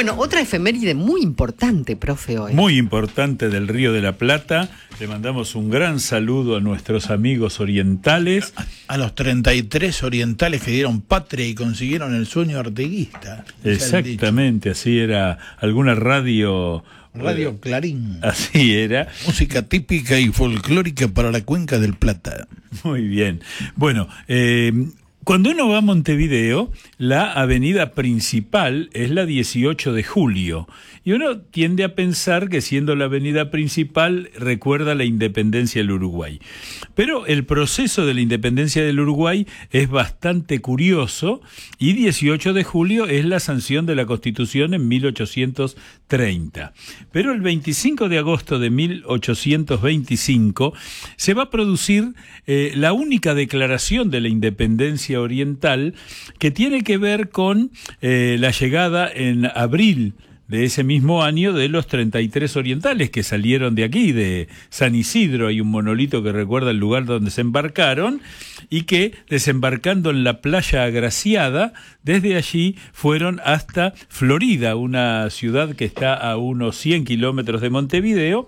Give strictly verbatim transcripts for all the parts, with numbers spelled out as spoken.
Bueno, otra efeméride muy importante, profe, hoy. Muy importante del Río de la Plata. Le mandamos un gran saludo a nuestros amigos orientales. A, a los treinta y tres orientales que dieron patria y consiguieron el sueño artiguista. Exactamente, así era. Alguna radio... Radio Clarín. Así era. Música típica y folclórica para la Cuenca del Plata. Muy bien. Bueno, eh, cuando uno va a Montevideo, la avenida principal es la dieciocho de julio. Y uno tiende a pensar que siendo la avenida principal recuerda la independencia del Uruguay. Pero el proceso de la independencia del Uruguay es bastante curioso y dieciocho de julio es la sanción de la Constitución en mil ochocientos treinta. Pero el veinticinco de agosto de mil ochocientos veinticinco se va a producir eh, la única declaración de la independencia oriental que tiene que ver con eh, la llegada en abril de ese mismo año de los treinta y tres orientales que salieron de aquí, de San Isidro. Hay un monolito que recuerda el lugar donde se embarcaron y que, desembarcando en la playa Agraciada, desde allí fueron hasta Florida, una ciudad que está a unos cien kilómetros de Montevideo,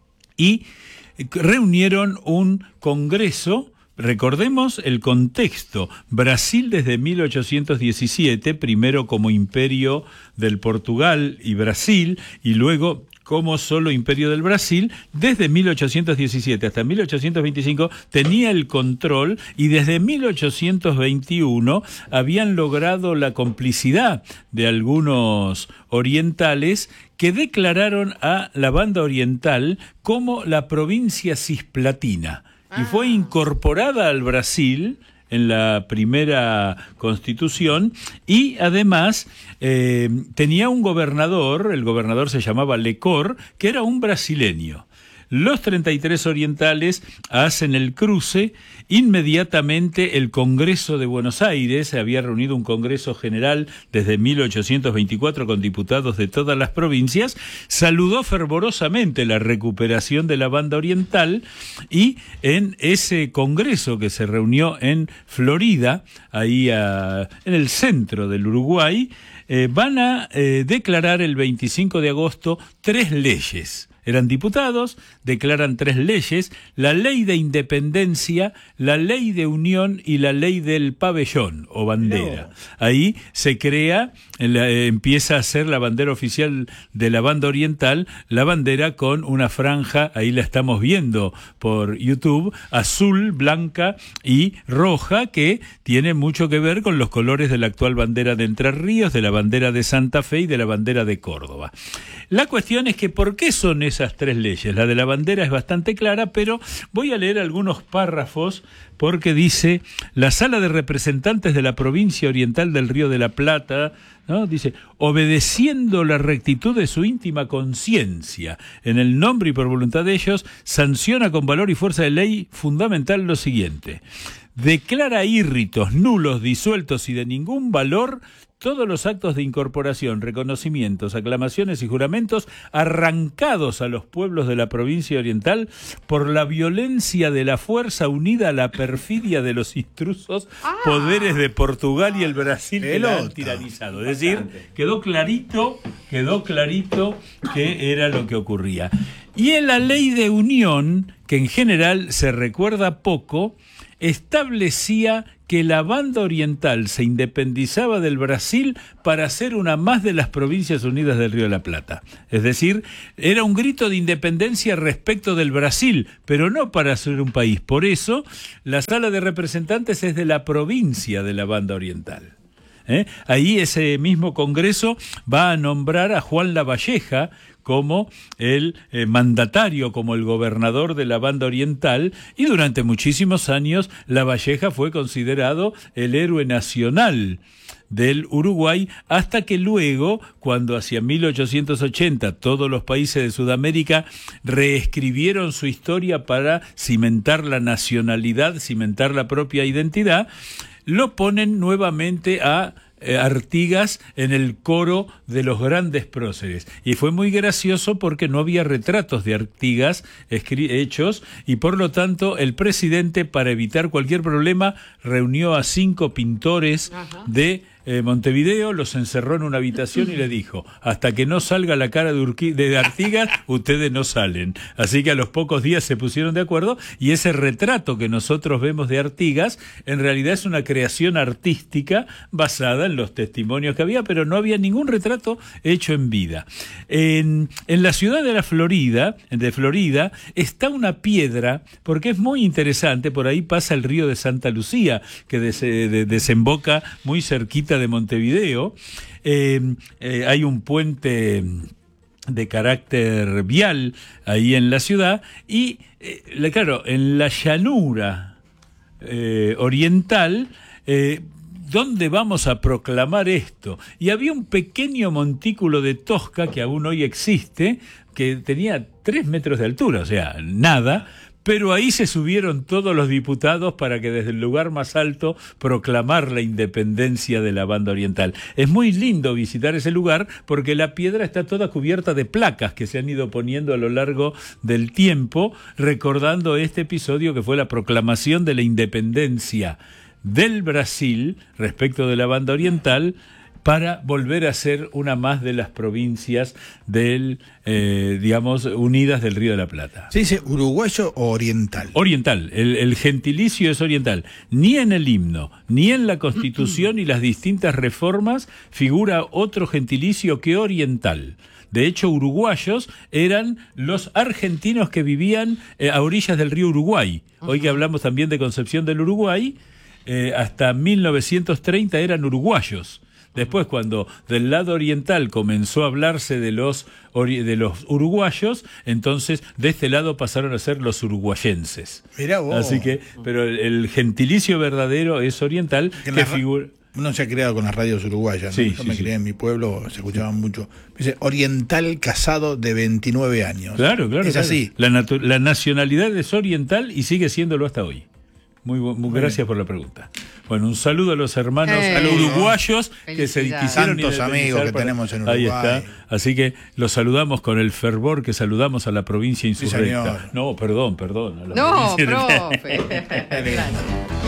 y reunieron un congreso. Recordemos el contexto. Brasil desde mil ochocientos diecisiete, primero como imperio del Portugal y Brasil, y luego como solo imperio del Brasil, desde mil ochocientos diecisiete hasta mil ochocientos veinticinco tenía el control, y desde mil ochocientos veintiuno habían logrado la complicidad de algunos orientales que declararon a la banda oriental como la provincia cisplatina. Y fue incorporada al Brasil en la primera constitución, y además eh, tenía un gobernador, el gobernador se llamaba Lecor, que era un brasileño. Los treinta y tres orientales hacen el cruce. Inmediatamente el Congreso de Buenos Aires, se había reunido un Congreso General desde mil ochocientos veinticuatro con diputados de todas las provincias, saludó fervorosamente la recuperación de la banda oriental, y en ese Congreso que se reunió en Florida, ahí a, en el centro del Uruguay, eh, van a eh, declarar el veinticinco de agosto tres leyes. Eran diputados, declaran tres leyes: la ley de independencia, la ley de unión y la ley del pabellón o bandera. No. Ahí se crea, eh, empieza a ser la bandera oficial de la banda oriental, la bandera con una franja, ahí la estamos viendo por YouTube, azul, blanca y roja, que tiene mucho que ver con los colores de la actual bandera de Entre Ríos, de la bandera de Santa Fe y de la bandera de Córdoba. La cuestión es que ¿por qué son esas tres leyes? La de la bandera es bastante clara, pero voy a leer algunos párrafos porque dice: la Sala de Representantes de la Provincia Oriental del Río de la Plata, ¿no? Dice, obedeciendo la rectitud de su íntima conciencia, en el nombre y por voluntad de ellos, sanciona con valor y fuerza de ley fundamental lo siguiente: declara írritos, nulos, disueltos y de ningún valor todos los actos de incorporación, reconocimientos, aclamaciones y juramentos arrancados a los pueblos de la provincia oriental por la violencia de la fuerza unida a la perfidia de los intrusos ah. poderes de Portugal y el Brasil que lo han tiranizado. Es decir, quedó clarito, quedó clarito que era lo que ocurría. Y en la ley de unión, que en general se recuerda poco, establecía que la banda oriental se independizaba del Brasil para ser una más de las provincias unidas del Río de la Plata. Es decir, era un grito de independencia respecto del Brasil, pero no para ser un país. Por eso, la Sala de Representantes es de la provincia de la banda oriental. ¿Eh? Ahí ese mismo Congreso va a nombrar a Juan Lavalleja como el eh, mandatario, como el gobernador de la banda oriental, y durante muchísimos años Lavalleja fue considerado el héroe nacional del Uruguay, hasta que luego, cuando hacia mil ochocientos ochenta todos los países de Sudamérica reescribieron su historia para cimentar la nacionalidad, cimentar la propia identidad, lo ponen nuevamente a eh, Artigas en el coro de los grandes próceres. Y fue muy gracioso porque no había retratos de Artigas hechos, y por lo tanto el presidente, para evitar cualquier problema, reunió a cinco pintores Ajá. de eh, Montevideo, los encerró en una habitación y le dijo, hasta que no salga la cara de, Urqui, de Artigas, ustedes no salen. Así que a los pocos días se pusieron de acuerdo y ese retrato que nosotros vemos de Artigas en realidad es una creación artística basada en los testimonios que había, pero no había ningún retrato hecho en vida. En, en la ciudad de la Florida, de Florida, está una piedra, porque es muy interesante, por ahí pasa el río de Santa Lucía, que des, de, desemboca muy cerquita de Montevideo. Eh, eh, hay un puente de carácter vial ahí en la ciudad y, eh, claro, en la llanura eh, oriental, eh, ¿dónde vamos a proclamar esto? Y había un pequeño montículo de Tosca que aún hoy existe, que tenía tres metros de altura, o sea, nada, pero ahí se subieron todos los diputados para que desde el lugar más alto proclamar la independencia de la banda oriental. Es muy lindo visitar ese lugar porque la piedra está toda cubierta de placas que se han ido poniendo a lo largo del tiempo, recordando este episodio que fue la proclamación de la independencia del Brasil respecto de la banda oriental, para volver a ser una más de las provincias del, eh, digamos, unidas del Río de la Plata. ¿Se dice uruguayo o oriental? Oriental, el, el gentilicio es oriental. Ni en el himno, ni en la Constitución y las distintas reformas figura otro gentilicio que oriental. De hecho, uruguayos eran los argentinos que vivían eh, a orillas del río Uruguay. Hoy que hablamos también de Concepción del Uruguay, eh, hasta mil novecientos treinta eran uruguayos. Después, cuando del lado oriental comenzó a hablarse de los de los uruguayos, entonces de este lado pasaron a ser los uruguayenses. Mirá vos. Así que, pero el, el gentilicio verdadero es oriental, que, que figura... Uno se ha creado con las radios uruguayas, ¿no? Sí, Yo sí, me sí. crié en mi pueblo, se escuchaban mucho. Dice, oriental casado de veintinueve años. Claro, claro. Es claro. así. La, natu- la nacionalidad es oriental y sigue siéndolo hasta hoy. Muy, muy, muy gracias bien por la pregunta. Bueno, un saludo a los hermanos Eh, a los uruguayos que se felicidades. quisieron Tantos independizar amigos que para- tenemos en Ahí Uruguay. está. Así que los saludamos con el fervor que saludamos a la provincia insurrecta. señor. No, perdón, perdón. A la No, provincia- profe. Gracias.